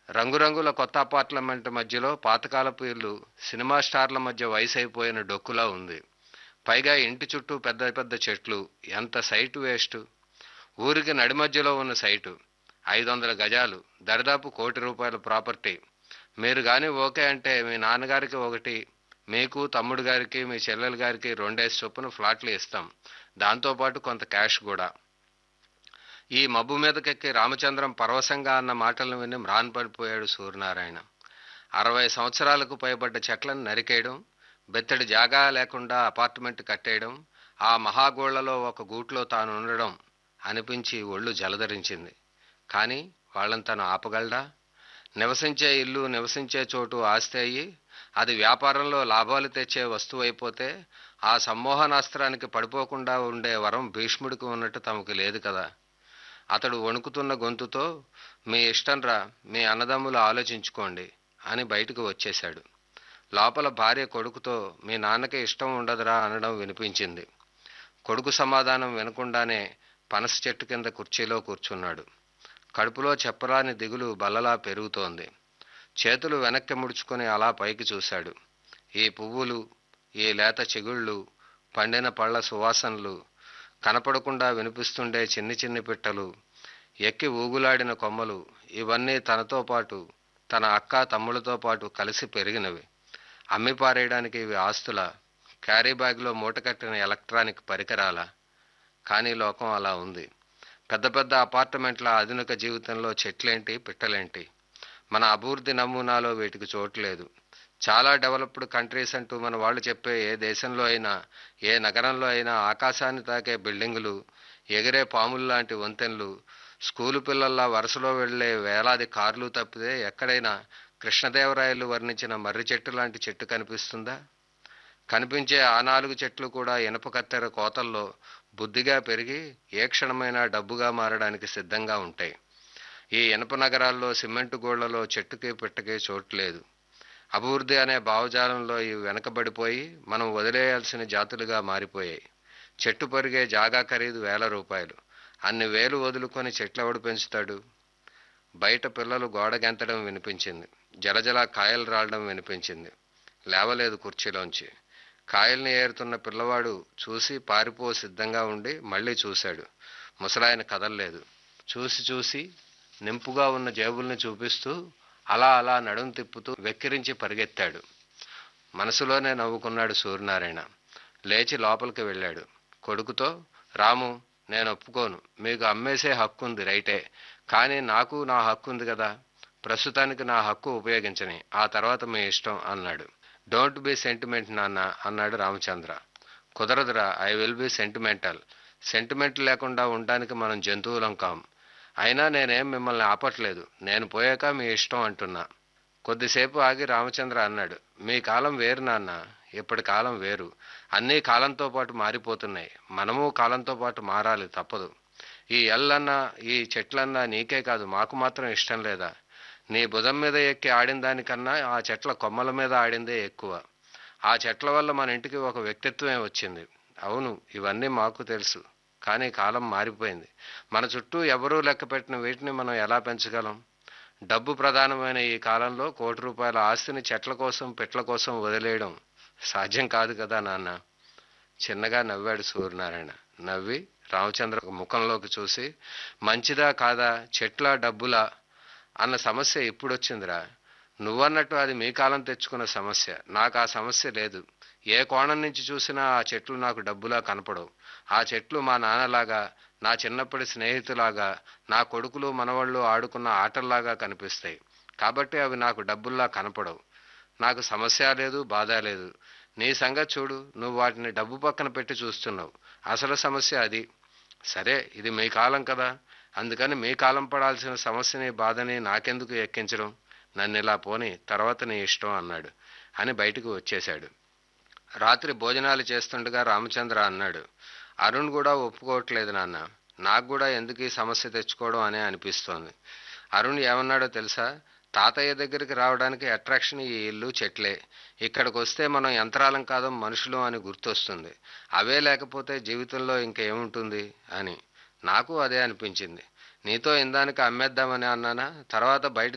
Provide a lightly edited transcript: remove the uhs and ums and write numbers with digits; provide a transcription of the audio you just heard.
రంగురంగుల కొత్త అపార్ట్మెంట్ మధ్యలో పాతకాలపు ఇల్లు సినిమా స్టార్ల మధ్య వయసైపోయిన డొక్కులా ఉంది. పైగా ఇంటి చుట్టూ పెద్ద పెద్ద చెట్లు. ఎంత సైటు వేస్ట్. ఊరికి నడిమధ్యలో ఉన్న సైటు 500 గజాలు, దరిదాపు ₹1,00,00,000 ప్రాపర్టీ. మీరు కానీ ఓకే అంటే మీ నాన్నగారికి ఒకటి, మీకు, తమ్ముడు గారికి, మీ చెల్లెలు గారికి 2 చొప్పున ఫ్లాట్లు ఇస్తాం. దాంతోపాటు కొంత క్యాష్ కూడా. ఈ మబ్బు మీదకెక్కి రామచంద్రం పరవశంగా అన్న మాటలను విని మ్రాన్పడిపోయాడు సూర్యనారాయణ. 60 సంవత్సరాలకు పైబడ్డ చెట్లను నరికేయడం, బెత్తడి జాగా లేకుండా అపార్ట్మెంట్ కట్టేయడం, ఆ మహాగోళ్లలో ఒక గూట్లో తాను ఉండడం అనిపించి ఒళ్ళు జలధరించింది. కానీ వాళ్ళని తను ఆపగలడా? నివసించే ఇల్లు, నివసించే చోటు ఆస్తి అయ్యి అది వ్యాపారంలో లాభాలు తెచ్చే వస్తువు అయిపోతే ఆ సమ్మోహనాస్త్రానికి పడిపోకుండా ఉండే వరం భీష్ముడికి ఉన్నట్టు తమకు లేదు కదా. అతడు వణుకుతున్న గొంతుతో, మీ ఇష్టంరా, మీ అన్నదమ్ములు ఆలోచించుకోండి అని బయటకు వచ్చేశాడు. లోపల భార్య కొడుకుతో, మీ నాన్నకి ఇష్టం ఉండదురా అనడం వినిపించింది. కొడుకు సమాధానం వినకుండానే పనస చెట్టు కింద కుర్చీలో కూర్చున్నాడు. కడుపులో చెప్పరాని దిగులు బల్లలా పెరుగుతోంది. చేతులు వెనక్కి ముడుచుకొని అలా పైకి చూశాడు. ఈ పువ్వులు, ఈ లేత చిగుళ్ళు, పండిన పళ్ళ సువాసనలు, కనపడకుండా వినిపిస్తుండే చిన్ని చిన్ని పిట్టలు, ఎక్కి ఊగులాడిన కొమ్మలు, ఇవన్నీ తనతో పాటు, తన అక్క తమ్ముళ్ళతో పాటు కలిసి పెరిగినవి. అమ్మి పారేయడానికి ఇవి ఆస్తుల, క్యారీ బ్యాగ్లో మూటకట్టిన ఎలక్ట్రానిక్ పరికరాల? కానీ లోకం అలా ఉంది. పెద్ద పెద్ద అపార్ట్మెంట్ల ఆధునిక జీవితంలో చెట్లేంటి, పిట్టలేంటి? మన అభివృద్ధి నమూనాలో వీటికి చోటు లేదు. చాలా డెవలప్డ్ కంట్రీస్ అంటూ మన వాళ్ళు చెప్పే ఏ దేశంలో అయినా, ఏ నగరంలో అయినా ఆకాశాన్ని తాకే బిల్డింగులు, ఎగిరే పాములు లాంటి వంతెనలు, స్కూలు పిల్లల్లా వరుసలో వెళ్లే వేలాది కార్లు తప్పితే ఎక్కడైనా కృష్ణదేవరాయలు వర్ణించిన మర్రి చెట్టు లాంటి చెట్టు కనిపిస్తుందా? కనిపించే ఆ 4 చెట్లు కూడా ఇనప కత్తెర కోతల్లో బుద్ధిగా పెరిగి ఏ క్షణమైనా డబ్బుగా మారడానికి సిద్ధంగా ఉంటాయి. ఈ ఇనప నగరాల్లో, సిమెంటు గోళ్లలో చెట్టుకి పిట్టకి చోటు లేదు. అభివృద్ధి అనే భావజాలంలో ఇవి వెనకబడిపోయి మనం వదిలేయాల్సిన జాతులుగా మారిపోయాయి. చెట్టు పెరిగే జాగా ఖరీదు ₹1,000. అన్ని వేలు వదులుకొని చెట్లెవడు పెంచుతాడు? బయట పిల్లలు గోడ గెంతడం వినిపించింది. జలజల కాయలు రాలడం వినిపించింది. లేవలేదు కుర్చీలోంచి. కాయల్ని ఏరుతున్న పిల్లవాడు చూసి పారిపో సిద్ధంగా ఉండి మళ్ళీ చూశాడు. ముసలాయన కదల్లేదు. చూసి చూసి నింపుగా ఉన్న జేబుల్ని చూపిస్తూ అలా అలా నడుం తిప్పుతూ వెక్కిరించి పరిగెత్తాడు. మనసులోనే నవ్వుకున్నాడు సూర్యనారాయణ. లేచి లోపలికి వెళ్ళాడు. కొడుకుతో, రాము, నేను ఒప్పుకోను. మీకు అమ్మేసే హక్కుంది రైటే, కానీ నాకు నా హక్కుంది కదా. ప్రస్తుతానికి నా హక్కు ఉపయోగించని, ఆ తర్వాత మీ ఇష్టం అన్నాడు. డోంట్ బి సెంటిమెంట్ నాన్న అన్నాడు Ramachandra. కుదరదురా, I will be sentimental. Sentiment లేకుండా ఉండడానికి మనం జంతువులం కాం. అయినా నేనేం మిమ్మల్ని ఆపట్లేదు. నేను పోయాక మీ ఇష్టం అంటున్నా. కొద్దిసేపు ఆగి రామచంద్ర అన్నాడు, మీ కాలం వేరు నాన్న, ఇప్పటి కాలం వేరు. అన్నీ కాలంతో పాటు మారిపోతున్నాయి. మనము కాలంతో పాటు మారాలి, తప్పదు. ఈ ఎల్లన్నా, ఈ చెట్లన్నా నీకే కాదు మాకు మాత్రం ఇష్టం లేదా? నీ భుజం మీద ఎక్కి ఆడిన దానికన్నా ఆ చెట్ల కొమ్మల మీద ఆడిందే ఎక్కువ. ఆ చెట్ల వల్ల మన ఇంటికి ఒక వ్యక్తిత్వమే వచ్చింది. అవును, ఇవన్నీ మాకు తెలుసు. కానీ కాలం మారిపోయింది. మన చుట్టూ ఎవరూ లెక్కపెట్టిన వీటిని మనం ఎలా పెంచగలం? డబ్బు ప్రధానమైన ఈ కాలంలో ₹1,00,00,000 ఆస్తిని చెట్ల కోసం, పిట్ల కోసం వదిలేయడం సాధ్యం కాదు కదా నాన్న. చిన్నగా నవ్వాడు సూర్యనారాయణ. నవ్వి రామచంద్ర ముఖంలోకి చూసి, మంచిదా కాదా, చెట్ల డబ్బులా అన్న సమస్య ఇప్పుడొచ్చిందిరా. నువ్వన్నట్టు అది మీ కాలం తెచ్చుకున్న సమస్య. నాకు ఆ సమస్య లేదు. ఏ కోణం నుంచి చూసినా ఆ చెట్లు నాకు డబ్బులా కనపడవు. ఆ చెట్లు మా నాన్నలాగా, నా చిన్నప్పటి స్నేహితులాగా, నా కొడుకులు మనవాళ్ళు ఆడుకున్న ఆటల్లాగా కనిపిస్తాయి. కాబట్టి అవి నాకు డబ్బుల్లా కనపడవు. నాకు సమస్య లేదు, బాధ లేదు. నీ సంగతి చూడు, నువ్వు వాటిని డబ్బు పక్కన పెట్టి చూస్తున్నావు. అసలు సమస్య అది. సరే, ఇది మీ కాలం కదా, అందుకని మీ కాలం పడాల్సిన సమస్యని, బాధని నాకెందుకు ఎక్కించడం? నన్ను ఇలా పోని, తర్వాత నీ ఇష్టం అన్నాడు అని బయటకు వచ్చేశాడు. రాత్రి భోజనాలు చేస్తుండగా రామచంద్ర అన్నాడు, అరుణ్ కూడా ఒప్పుకోవట్లేదు నాన్న. నాకు కూడా ఎందుకు ఈ సమస్య తెచ్చుకోవడం అనే అనిపిస్తోంది. అరుణ్ ఏమన్నాడో తెలుసా? తాతయ్య దగ్గరికి రావడానికి అట్రాక్షన్ ఈ ఇల్లు, చెట్లే. ఇక్కడికి వస్తే మనం యంత్రాలం కాదు, మనుషులు అని గుర్తొస్తుంది. అవే లేకపోతే జీవితంలో ఇంకేముంటుంది అని. నాకు అదే అనిపించింది. నీతో ఇందానికి అమ్మేద్దామని అన్నానా, తర్వాత బయట